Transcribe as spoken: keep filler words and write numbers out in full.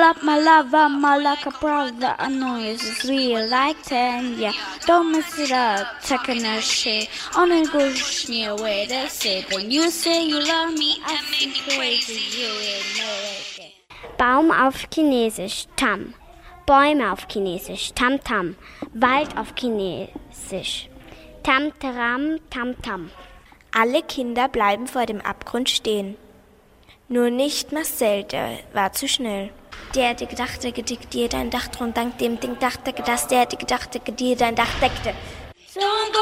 love, my lover, my like a brother. I know it's real like ten, yeah. Don't mess it up, taking a shit. On a good near way, that's it. When you say you love me, I think crazy, you ain't know it. Baum auf Chinesisch, Tam. Bäume auf Chinesisch, Tam Tam. Wald auf Chinesisch, Tam Taram, Tam Tam. Alle Kinder bleiben vor dem Abgrund stehen. Nur nicht Marcel, der war zu schnell. Der hätte gedacht, der gedickt dir dein Dach drum, dank dem Ding dachte, dass der hätte gedacht, der dir dein Dach deckte.